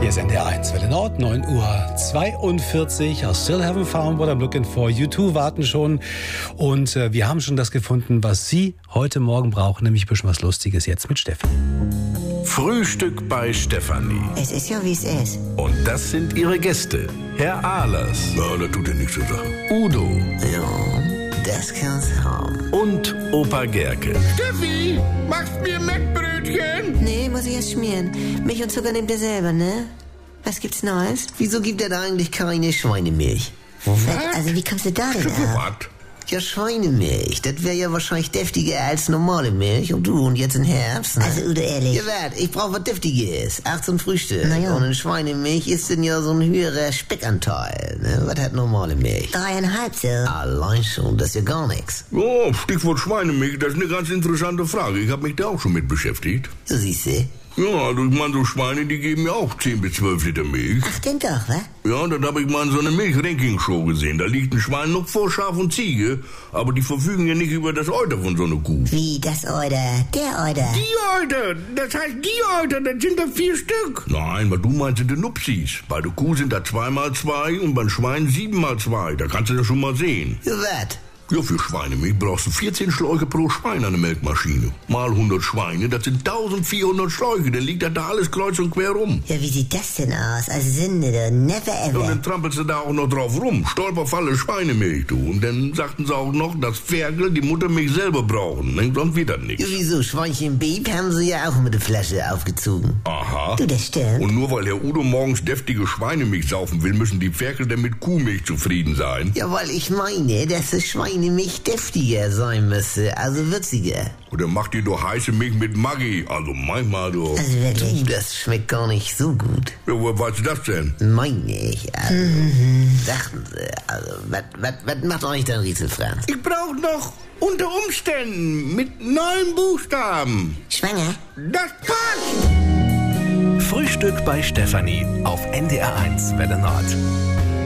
Hier ist NDR 1, Welle Nord, 9:42 Uhr. I still haven't found what I'm looking for. U2 warten schon. Und wir haben schon das gefunden, was Sie heute Morgen brauchen, nämlich ein bisschen was Lustiges jetzt mit Steffi. Frühstück bei Stefanie. Es ist ja, wie es ist. Und das sind ihre Gäste. Herr Ahlers. Ja, das tut ja nichts zur Sache. Udo. Ja, das kann's haben. Und Opa Gerke. Steffi, machst mir Mettbrötchen? Nee, muss ich erst schmieren. Milch und Zucker nehmt ihr selber, ne? Was gibt's Neues? Wieso gibt er da eigentlich keine Schweinemilch? Was? Also, wie kommst du da denn Für ab? was? Ja, Schweinemilch. Das wäre ja wahrscheinlich deftiger als normale Milch. Und du, und jetzt im Herbst, ne? Also, Udo, ehrlich. Ja, wart, ich brauch was Deftiges. Auch zum Frühstück. Na ja. Und in Schweinemilch ist denn ja so ein höherer Speckanteil, ne? Was hat normale Milch? 3,5 so. Allein schon, das ist ja gar nichts. Oh, Stichwort Schweinemilch, das ist eine ganz interessante Frage. Ich habe mich da auch schon mit beschäftigt. So siehst du. Ja, also ich meine, so Schweine, die geben ja auch 10 bis 12 Liter Milch. Ach, denn doch, wa? Ja, dann habe ich mal in so einer Milch-Ranking-Show gesehen. Da liegt ein Schwein noch vor Schaf und Ziege, aber die verfügen ja nicht über das Euter von so einer Kuh. Wie, das Euter? Der Euter? Die Euter, das heißt die Euter, das sind da 4 Stück. Nein, was du meinst, sind die Nupsis. Bei der Kuh sind da 2x2 und beim Schwein 7x2. Da kannst du das schon mal sehen. Ja, wat? Ja, für Schweinemilch brauchst du 14 Schläuche pro Schwein an der Melkmaschine. Mal 100 Schweine, das sind 1400 Schläuche. Dann liegt da alles kreuz und quer rum. Ja, wie sieht das denn aus? Also Sünde, du. Never Ja, und ever. dann trampelst du da auch noch drauf rum. Stolperfalle Schweinemilch, du. Und dann sagten sie auch noch, dass Ferkel die Muttermilch selber brauchen. Dann sonst wird das nichts. Ja, wieso? Schweinchen Beep haben sie ja auch mit der Flasche aufgezogen. Aha. Du, das stimmt. Und nur weil Herr Udo morgens deftige Schweinemilch saufen will, müssen die Ferkel dann mit Kuhmilch zufrieden sein. Ja, weil ich meine, dass das Schweinemilch deftiger sein müsste, also würziger. Oder macht ihr doch heiße Milch mit Maggi. Also manchmal doch. Also wirklich. Das schmeckt gar nicht so gut. Ja, woher weißt du das denn? Meine ich, also, dachten sie, also, was macht euch denn Rieselfranz? Ich brauche noch unter Umständen mit 9 Buchstaben. Schwanger? Das passt. Frühstück bei Stefanie auf NDR 1 Welle Nord.